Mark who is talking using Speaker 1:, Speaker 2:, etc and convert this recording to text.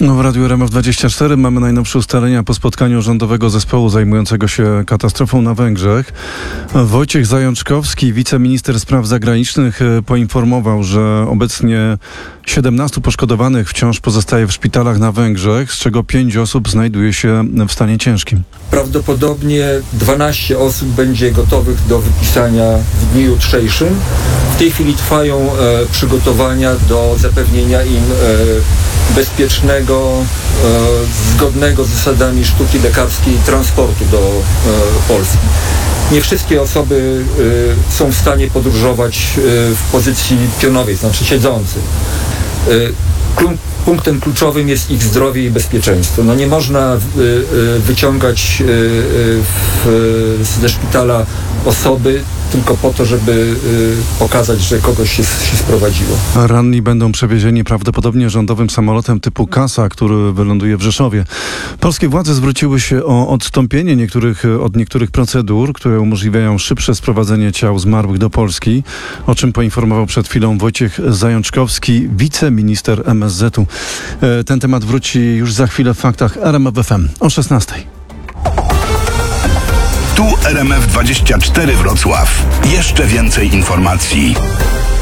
Speaker 1: No, w Radiu RMF24 mamy najnowsze ustalenia po spotkaniu rządowego zespołu zajmującego się katastrofą na Węgrzech. Wojciech Zajączkowski, wiceminister spraw zagranicznych, poinformował, że obecnie 17 poszkodowanych wciąż pozostaje w szpitalach na Węgrzech, z czego 5 osób znajduje się w stanie ciężkim.
Speaker 2: Prawdopodobnie 12 osób będzie gotowych do wypisania w dniu jutrzejszym. W tej chwili trwają przygotowania do zapewnienia im bezpiecznego, zgodnego z zasadami sztuki lekarskiej transportu do Polski. Nie wszystkie osoby są w stanie podróżować w pozycji pionowej, znaczy siedzący. Punktem kluczowym jest ich zdrowie i bezpieczeństwo. No nie można wyciągać ze szpitala osoby tylko po to, żeby pokazać, że kogoś się sprowadziło.
Speaker 1: Ranni będą przewiezieni prawdopodobnie rządowym samolotem typu Kasa, który wyląduje w Rzeszowie. Polskie władze zwróciły się o odstąpienie od niektórych procedur, które umożliwiają szybsze sprowadzenie ciał zmarłych do Polski, o czym poinformował przed chwilą Wojciech Zajączkowski, wiceminister MSZ-u. Ten temat wróci już za chwilę w faktach RMF FM o 16:00.
Speaker 3: Tu RMF24 Wrocław. Jeszcze więcej informacji.